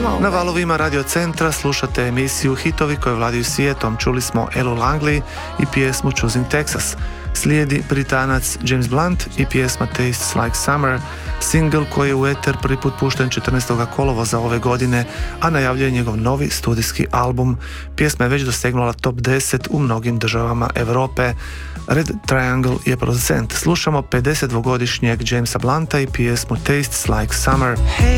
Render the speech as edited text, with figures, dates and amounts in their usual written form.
Na valovima Radio Centra slušate emisiju Hitovi koji vladaju svijetom. Čuli smo Elu Langley i pjesmu Choosing Texas. Slijedi Britanac James Blunt i pjesma Tastes Like Summer, single koji je u eter prvi put pušten 14. kolovoza ove godine, a najavljuje njegov novi studijski album. Pjesma je već dosegnula top 10 u mnogim državama Europe. Red Triangle je producent. Slušamo 52-godišnjeg Jamesa Blunta i pjesmu Tastes Like Summer.